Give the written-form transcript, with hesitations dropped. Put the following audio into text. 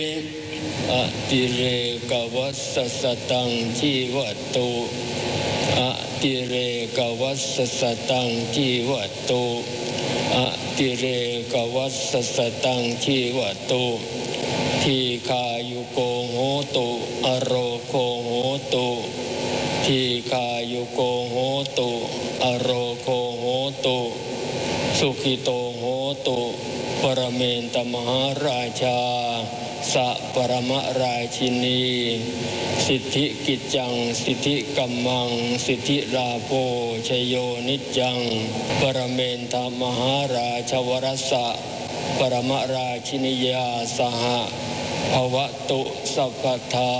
อติเรกวัสสสตังชีวตุอติเรกวัสสสตังชีวตุอติเรกวัสสสตังชีวตุทีคายุโกโหตุอโรโกโหตุทีคายุโกโหตุอโรโกโหตุสุขิโตโหตุปรเมนตมหาราชาสัปรมราชินีสิทธิกิจจังสิทธิกัมมังสิทธิลาโภชโยนิจจังปรเมนตมหาราชวรสะปรมราชินียาสหภวตุสัพพทา